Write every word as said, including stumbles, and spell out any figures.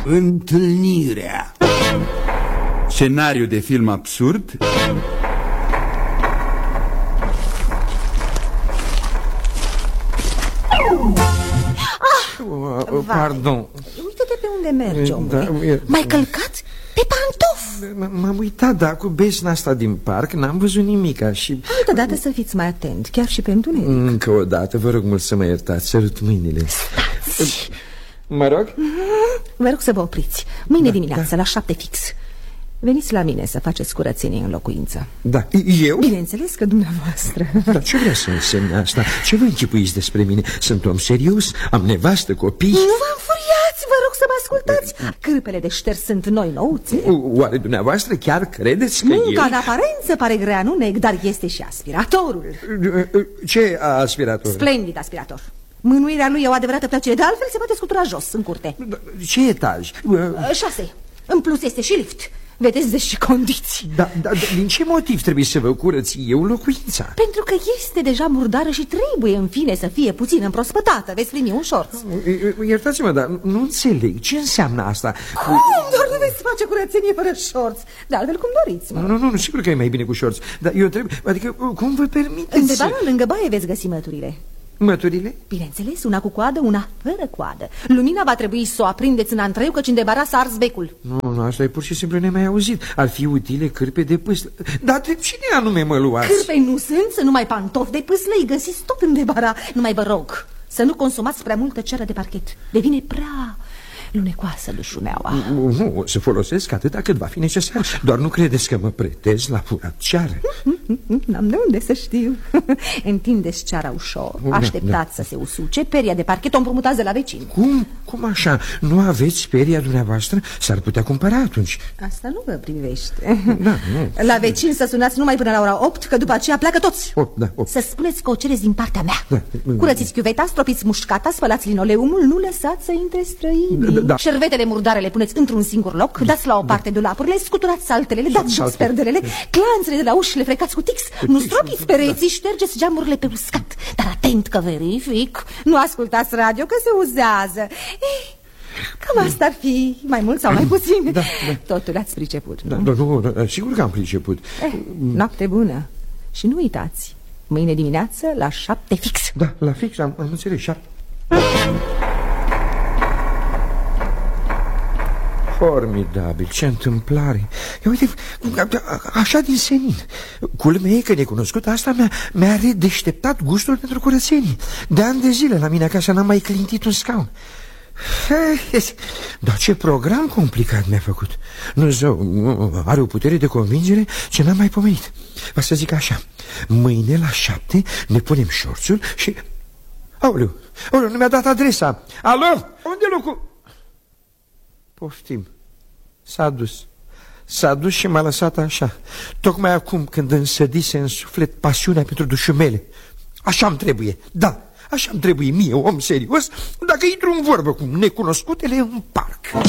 Întâlnirea. Scenariu de film absurd. Ah, pardon. Uite-te pe unde mergi, omule. Da, e... M-ai călcat pe pantof. M-am uitat, dar cu besna asta din parc n-am văzut nimica și... Altă dată să fiți mai atent, chiar și pe întuneric. Încă o dată, vă rog mult să mă iertați, sărut mâinile. Stați. Mă rog? Vă rog să vă opriți. Mâine da, dimineață, da. la șapte fix. Veniți la mine să faceți curățenie în locuință. Da, eu? Bineînțeles că dumneavoastră. Dar ce vrea să însemne asta? Ce vă închipuiți despre mine? Sunt om serios, am nevastă, copii. Nu vă înfuriați, vă rog să mă ascultați. Cârpele de șters sunt noi nouțe. Oare dumneavoastră chiar credeți că Munca eu... în aparență pare grea, nu neg, dar este și aspiratorul. Ce aspirator? Splendid aspirator. Mânuirea lui e o adevărată plăcere. De altfel se poate scutura jos, în curte. Ce etaj? Șase. În plus este și lift. Vedeți, deci și condiții. Da, da, din ce motiv trebuie să vă curăț eu locuința? Pentru că este deja murdară și trebuie în fine să fie puțin împrospătată. Veți primi un șorț. Iertați-mă, dar nu înțeleg. Ce înseamnă asta? Cum? Doar nu veți face curățenie fără șorț. De altfel cum doriți, mă. Nu, nu, nu, sigur că e mai bine cu șorț. Dar eu trebuie, adică cum vă permiteți? Undeva lângă baie veți găsi măturile. Măturile? Bineînțeles, una cu coadă, una fără coadă. Lumina va trebui să o aprindeți în antreiu, căci îndebara s-a ars becul. Nu, nu, asta e pur și simplu nemai auzit. Ar fi utile cârpe de pâslă. Dar de cine anume mă luați? Cârpe nu sunt, să numai pantofi de pâslă îi găsiți tot în debara. Numai vă rog să nu consumați prea multă ceră de parchet. Devine prea lunecoasă dușumeaua. Nu, nu, o să folosesc atâta cât va fi necesar. Doar nu credeți că mă pretez la furat ceară? N-am de unde să știu. Întindeți ceara ușor, așteptați să se usuce, peria de parchet o împrumutați de la vecin. Cum? Cum așa? Nu aveți peria dumneavoastră? S-ar putea cumpăra atunci. Asta nu vă privește. Da, nu. La vecin să sunați numai până la ora opt, că după aceea pleacă toți. opt, da, opt. Să spuneți că o cereți din partea mea. Da. Curățiți chiuveta, stropiți mușcata, spălați linoleumul, nu lăsați să intre străinii. Da, da. Șervetele murdare le puneți într-un singur loc, dați la o parte da. dulapurile, scuturați saltele, dați jos perdelele, clanțele de la uși le frecați cu tix, cu nu stropiți pereții, ștergeți geamurile pe uscat. Dar atent că verific, nu ascultați radio că se uzează. Eh, cam asta ar fi, mai mult sau mai puțin. Da, da. Totul ați priceput, nu? Da, nu, da, sigur că am priceput. Eh, noapte bună. Și nu uitați, mâine dimineață la șapte fix. Da, la fix, am, am înțeles, șapte. Formidabil, ce întâmplare. Ia uite, așa din senin. Culmea e că necunoscut asta mi-a mi-a redeșteptat gustul pentru curățenii. De ani de zile la mine acasă n-am mai clintit un scaun. Dar ce program complicat mi-a făcut. Nu, zău, are o putere de convingere ce n-am mai pomenit. Va să zic așa, mâine la șapte ne punem șorțul și... Aoleu, aoleu, nu mi-a dat adresa. Alo, unde locul? Poftim, s-a dus. S-a dus și m-a lăsat așa. Tocmai acum când însădise în suflet pasiunea pentru dușumele. Așa-mi trebuie, da, așa-mi trebuie mie, om serios, dacă intru în vorbă cu necunoscutele în parc.